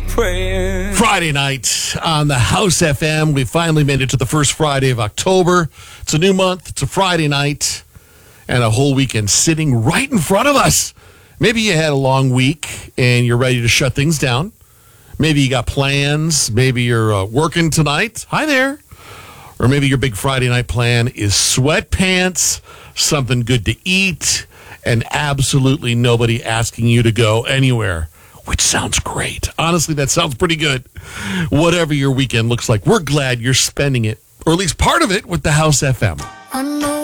praying. Friday night on the House FM. We finally made it to the first Friday of October. It's a new month. It's a Friday night and a whole weekend sitting right in front of us. Maybe you had a long week and you're ready to shut things down. Maybe you got plans. Maybe you're working tonight. Hi there. Or maybe your big Friday night plan is sweatpants, something good to eat, and absolutely nobody asking you to go anywhere, which sounds great. Honestly, that sounds pretty good. Whatever your weekend looks like, we're glad you're spending it, or at least part of it, with the House FM. I know